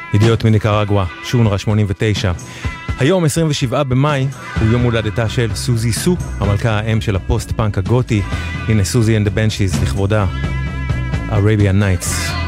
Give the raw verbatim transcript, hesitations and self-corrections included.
ידיעות מניקרגואה, שונרה שמונים ותשע. היום עשרים ושבעה במאי הוא יום הולדתה של סוזי סו, המלכה האם של הפוסט-פאנק הגותי. הנה סוזי and the Banshees לכבודה, Arabian Nights.